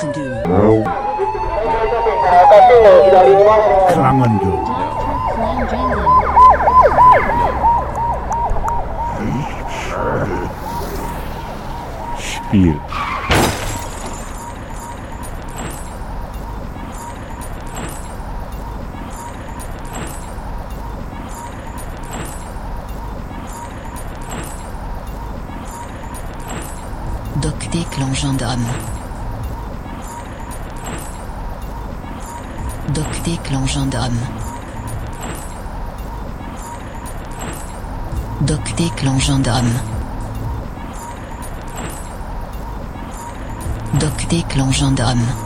Klangendoom. Klangendoom. Spiel. Docté Clangendrum. Docté Clangendrum. Docté Clangendrum. Docté Clangendrum.